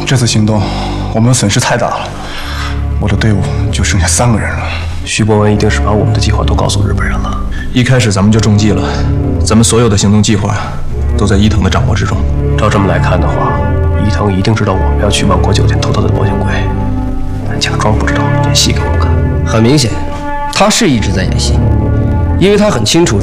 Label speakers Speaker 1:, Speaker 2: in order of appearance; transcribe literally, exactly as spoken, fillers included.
Speaker 1: 这次行动，我们的损失太大了，我的队伍就剩下三个人了。
Speaker 2: 徐博文一定是把我们的计划都告诉日本人了。
Speaker 3: 一开始咱们就中计了，咱们所有的行动计划都在伊藤的掌握之中。
Speaker 2: 照这么来看的话，伊藤一定知道我们要去万国酒店偷他的保险柜，但假装不知道，演戏给我们看。
Speaker 4: 很明显，他是一直在演戏，因为他很清楚